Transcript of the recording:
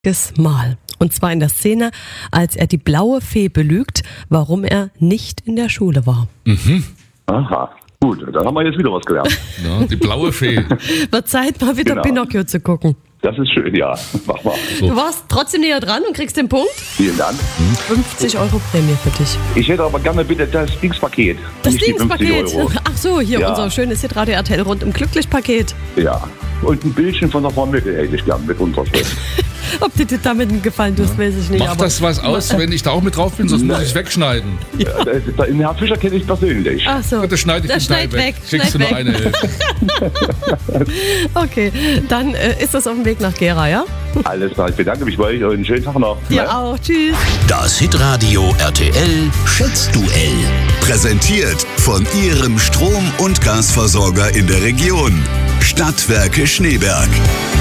Mal. Und zwar in der Szene, als er die blaue Fee belügt, warum er nicht in der Schule war. Mhm. Aha, gut, dann haben wir jetzt wieder was gelernt. Ja, die blaue Fee. Wird Zeit, mal wieder Genau. Pinocchio zu gucken. Das ist schön, ja. Mach mal. Du warst trotzdem näher dran und kriegst den Punkt. Vielen Dank. 50 € Prämie für dich. Ich hätte aber gerne bitte das Dingspaket. Das nicht die 50 Dingspaket. Euro. Ach so, hier Ja. unser schönes Hitradio RTL rundum Glücklich-Paket. Ja. Und ein Bildchen von der Frau Mücke hätte ich gern mit Unterschrift. Ob dir damit einen Gefallen tust, weiß ich nicht. Macht aber das was aus, wenn ich da auch mit drauf bin? Sonst muss ich es wegschneiden. Den Herrn Fischer kenne ich persönlich. Ach so. Das schneide ich Das den Teil schneid weg. Schickst du schneid nur weg. eine Hälfte. Okay, dann ist das auf dem Weg nach Gera, ja? Alles klar, ich bedanke mich bei euch und einen schönen Tag noch. Dir auch. Tschüss. Das Hitradio RTL Schätzduell. Präsentiert von Ihrem Strom- und Gasversorger in der Region. Stadtwerke Schneeberg.